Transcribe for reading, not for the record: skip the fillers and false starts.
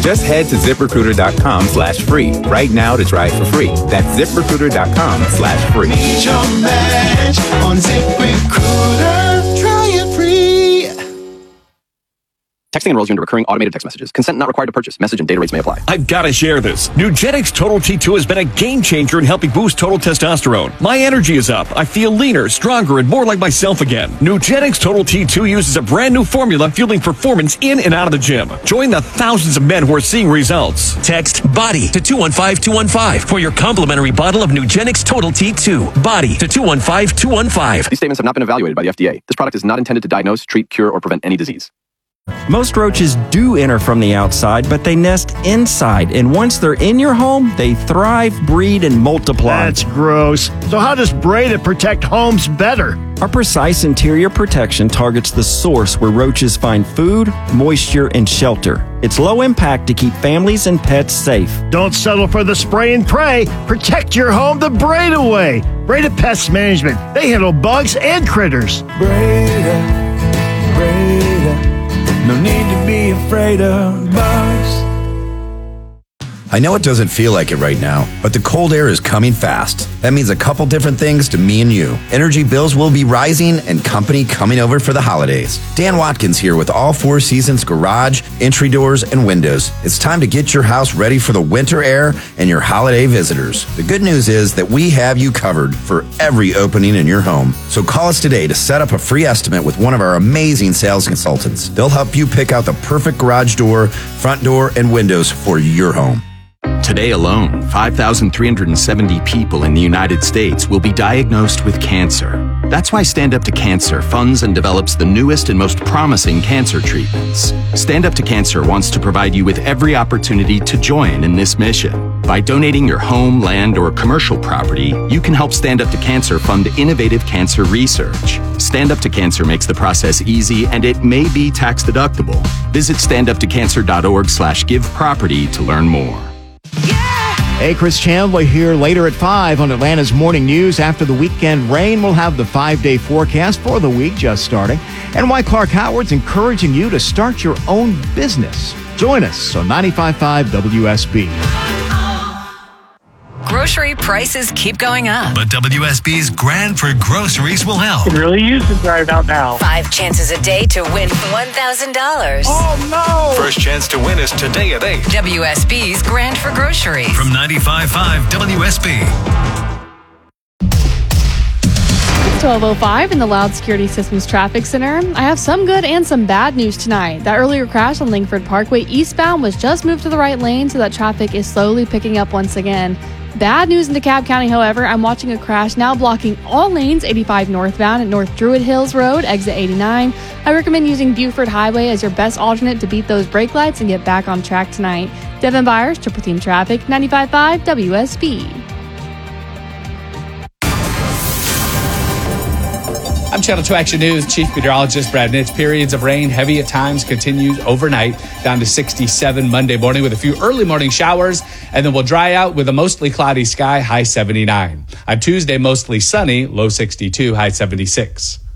Just head to ZipRecruiter.com/free right now to try it for free. That's ZipRecruiter.com/free. Need your match on ZipRecruiter. Try it free. Texting enrolls you into recurring automated text messages. Consent not required to purchase. Message and data rates may apply. I've got to share this. Nugenix Total T2 has been a game changer in helping boost total testosterone. My energy is up. I feel leaner, stronger, and more like myself again. Nugenix Total T2 uses a brand new formula fueling performance in and out of the gym. Join the thousands of men who are seeing results. Text BODY to 215-215 for your complimentary bottle of Nugenix Total T2. BODY to 215-215. These statements have not been evaluated by the FDA. This product is not intended to diagnose, treat, cure, or prevent any disease. Most roaches do enter from the outside, but they nest inside. And once they're in your home, they thrive, breed, and multiply. That's gross. So how does Breda protect homes better? Our precise interior protection targets the source where roaches find food, moisture, and shelter. It's low impact to keep families and pets safe. Don't settle for the spray and pray. Protect your home the Breda way. Breda Pest Management. They handle bugs and critters. Breda. No need to be afraid of bugs. I know it doesn't feel like it right now, but the cold air is coming fast. That means a couple different things to me and you. Energy bills will be rising and company coming over for the holidays. Dan Watkins here with all Four Seasons garage, entry doors, and windows. It's time to get your house ready for the winter air and your holiday visitors. The good news is that we have you covered for every opening in your home. So call us today to set up a free estimate with one of our amazing sales consultants. They'll help you pick out the perfect garage door, front door, and windows for your home. Today alone, 5,370 people in the United States will be diagnosed with cancer. That's why Stand Up to Cancer funds and develops the newest and most promising cancer treatments. Stand Up to Cancer wants to provide you with every opportunity to join in this mission. By donating your home, land, or commercial property, you can help Stand Up to Cancer fund innovative cancer research. Stand Up to Cancer makes the process easy, and it may be tax deductible. Visit standuptocancer.org/giveproperty to learn more. Hey, Chris Chandler here later at 5 on Atlanta's Morning News. After the weekend rain, we'll have the 5-day forecast for the week just starting. And why Clark Howard's encouraging you to start your own business. Join us on 95.5 WSB. Grocery prices keep going up. But WSB's Grand for Groceries will help. It really is right out now. 5 chances a day to win $1,000. Oh, no! First chance to win is today at 8. WSB's Grand for Groceries. From 95.5 WSB. 12:05 in the Loud Security Systems Traffic Center. I have some good and some bad news tonight. That earlier crash on Langford Parkway eastbound was just moved to the right lane, so that traffic is slowly picking up once again. Bad news in DeKalb County, however. I'm watching a crash now blocking all lanes 85 northbound at North Druid Hills Road, exit 89. I recommend using Buford Highway as your best alternate to beat those brake lights and get back on track tonight. Devin Byers, Triple Team Traffic, 95.5 WSB. I'm Channel 2 Action News Chief Meteorologist Brad Nitz. Periods of rain, heavy at times, continues overnight, down to 67 Monday morning with a few early morning showers, and then we'll dry out with a mostly cloudy sky, high 79. On Tuesday, mostly sunny, low 62, high 76.